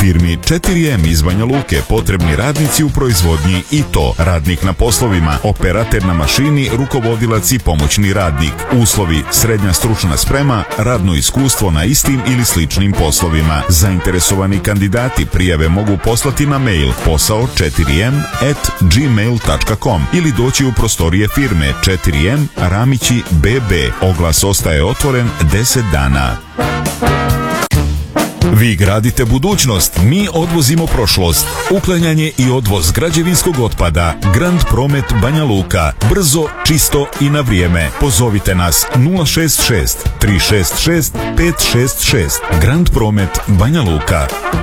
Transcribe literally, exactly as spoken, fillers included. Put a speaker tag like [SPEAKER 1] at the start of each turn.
[SPEAKER 1] Firmi četiri em iz Banja Luke potrebni radnici u proizvodnji i to radnik na poslovima, operater na mašini, rukovodilac i pomoćni radnik. Uslovi: srednja stručna sprema, radno iskustvo na istim ili sličnim poslovima. Zainteresovani kandidati prijave mogu poslati na mail posao četiri em at gmail dot com ili doći u prostorije firme četiri em Ramići be be. Oglas ostaje otvoren deset dana. Vi gradite budućnost, mi odvozimo prošlost. Uklanjanje i odvoz građevinskog otpada. Grand Promet Banja Luka. Brzo, čisto i na vrijeme. Pozovite nas nula šest šest tri šest šest pet šest šest. Grand Promet Banja Luka.